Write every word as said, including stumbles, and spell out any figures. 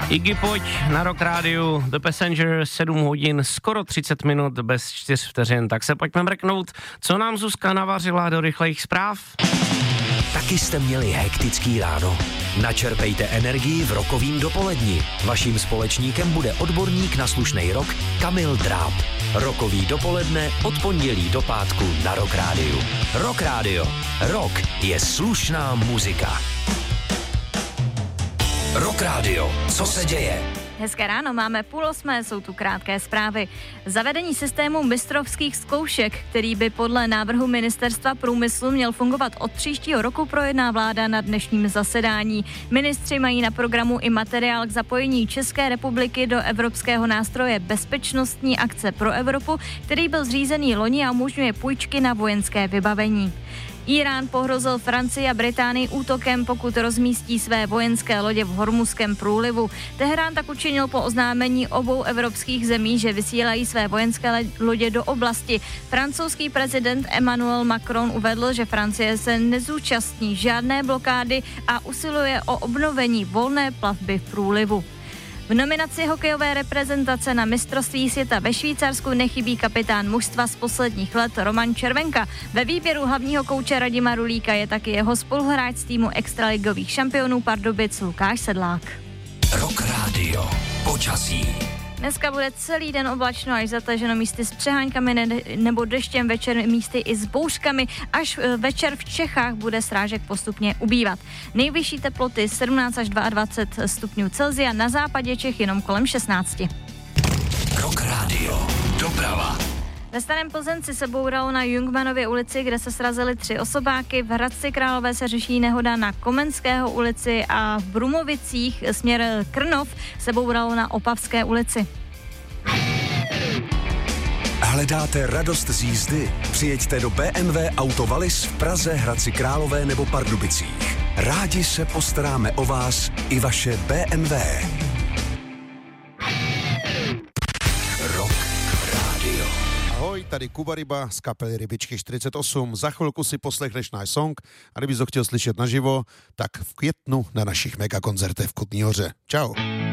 Iggy pojď na Rock Rádiu, The Passenger, sedm hodin, skoro třicet minut bez čtyř vteřin, tak se pojďme mrknout, co nám Zuzka navařila do rychlejch zpráv. Taky jste měli hektický ráno? Načerpejte energii v rokovým dopoledni. Vaším společníkem bude odborník na slušnej rock Kamil Dráb. Rokový dopoledne od pondělí do pátku na Rock Rádiu. Rock Rádio. Rock je slušná muzika. Rock Rádio. Co se děje? Hezké ráno, máme půl osmé, jsou tu krátké zprávy. Zavedení systému mistrovských zkoušek, který by podle návrhu Ministerstva průmyslu měl fungovat od příštího roku, projedná vláda na dnešním zasedání. Ministři mají na programu i materiál k zapojení České republiky do evropského nástroje Bezpečnostní akce pro Evropu, který byl zřízený loni a umožňuje půjčky na vojenské vybavení. Írán pohrozil Francii a Británii útokem, pokud rozmístí své vojenské lodě v Hormuzském průlivu. Teherán tak učinil po oznámení obou evropských zemí, že vysílají své vojenské lodě do oblasti. Francouzský prezident Emmanuel Macron uvedl, že Francie se nezúčastní žádné blokády a usiluje o obnovení volné plavby v průlivu. V nominaci hokejové reprezentace na mistrovství světa ve Švýcarsku nechybí kapitán mužstva z posledních let Roman Červenka. Ve výběru hlavního kouče Radima Rulíka je taky jeho spoluhráč z týmu extraligových šampionů Pardubic Lukáš Sedlák. Rock Radio. Počasí. Dneska bude celý den oblačno až zataženo, místy s přeháňkami ne- nebo deštěm, večer místy i s bouřkami. Až večer v Čechách bude srážek postupně ubývat. Nejvyšší teploty sedmnáct až dvacet dva stupňů Celsia, na západě Čech jenom kolem šestnáct. Rock Radio. Doprava. Ve Starém Plzenci se bouralo na Jungmanově ulici, kde se srazily tři osobáky. V Hradci Králové se řeší nehoda na Komenského ulici a v Brumovicích směr Krnov se bouralo na Opavské ulici. Hledáte radost z jízdy? Přijeďte do bé em vé Auto Wallis v Praze, Hradci Králové nebo Pardubicích. Rádi se postaráme o vás i vaše bé em vé. Rock Radio. Ahoj, tady Kuba Ryba z kapely Rybičky čtyřicet osm. Za chvilku si poslechneš náš song a kdybys ho chtěl slyšet naživo, tak v květnu na našich megakoncertech v Kutní Hoře. Čau.